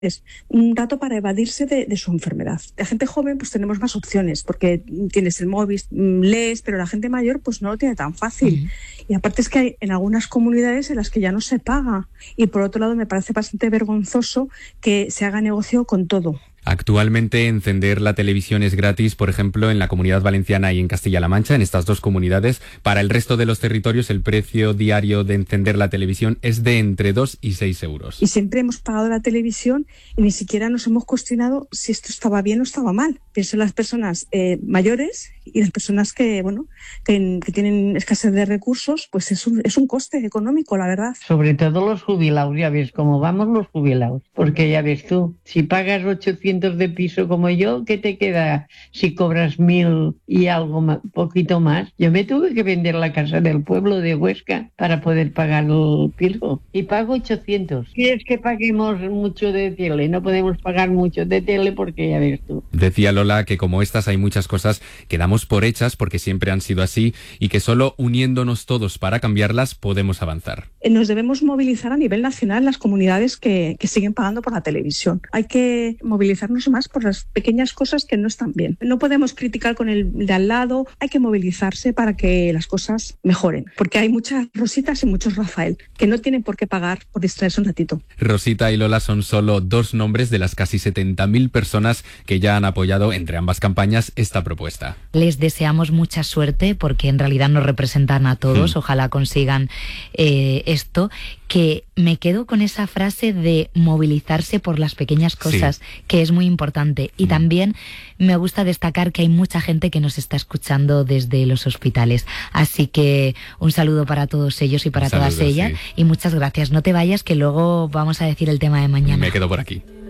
Es un rato para evadirse de su enfermedad. La gente joven pues tenemos más opciones porque tienes el móvil, lees, pero la gente mayor pues no lo tiene tan fácil. Y aparte es que hay en algunas comunidades en las que ya no se paga. Y por otro lado me parece bastante vergonzoso que se haga negocio con todo. Actualmente encender la televisión es gratis, por ejemplo, en la Comunidad Valenciana y en Castilla-La Mancha, en estas dos comunidades. Para el resto de los territorios, el precio diario de encender la televisión es de entre 2 y 6 euros. Y siempre hemos pagado la televisión y ni siquiera nos hemos cuestionado si esto estaba bien o estaba mal. Pienso en las personas mayores y las personas que tienen escasez de recursos, pues es un coste económico, la verdad. Sobre todo los jubilados, ya ves cómo vamos los jubilados. Porque ya ves tú, si pagas 800 de piso como yo, ¿qué te queda si cobras 1.000 y algo más, poquito más? Yo me tuve que vender la casa del pueblo de Huesca para poder pagar el piso y pago 800. ¿Quieres que paguemos mucho de tele? No podemos pagar mucho de tele porque ya ves tú. Decía Lola que como estas hay muchas cosas que damos por hechas porque siempre han sido así y que solo uniéndonos todos para cambiarlas podemos avanzar. Nos debemos movilizar a nivel nacional las comunidades que siguen pagando por la televisión. Hay que movilizarnos más por las pequeñas cosas que no están bien. No podemos criticar con el de al lado, hay que movilizarse para que las cosas mejoren, porque hay muchas Rositas y muchos Rafael que no tienen por qué pagar por distraerse un ratito. Rosita y Lola son solo dos nombres de las casi 70.000 personas que ya han apoyado entre ambas campañas esta propuesta. Les deseamos mucha suerte porque en realidad nos representan a todos. Ojalá consigan esto. Que me quedo con esa frase de movilizarse por las pequeñas cosas, que es muy importante. Y también me gusta destacar que hay mucha gente que nos está escuchando desde los hospitales. Así que un saludo para todos ellos y para todas ellas. Y muchas gracias. No te vayas, que luego vamos a decir el tema de mañana. Me quedo por aquí.